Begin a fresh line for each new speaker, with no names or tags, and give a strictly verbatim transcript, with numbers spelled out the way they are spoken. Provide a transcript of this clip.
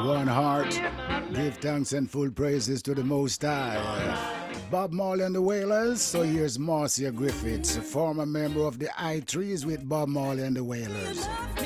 One heart, give thanks and full praises to the Most High. Bob Marley and the Wailers. So here's Marcia Griffiths, a former member of the I Threes with Bob Marley and the Wailers.